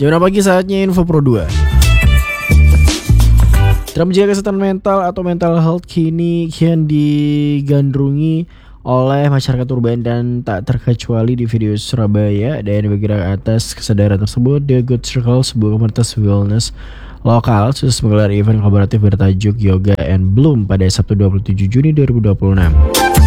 Jam 6 pagi saatnya Info Pro 2. Dalam menjaga kesehatan mental atau mental health kini kian digandrungi oleh masyarakat urban dan tak terkecuali di video Surabaya. Dan bergerak atas kesadaran tersebut, The Good Circle, sebuah komunitas wellness lokal, khusus menggelar event kolaboratif bertajuk Yoga and Bloom pada Sabtu 27 Juni 2026.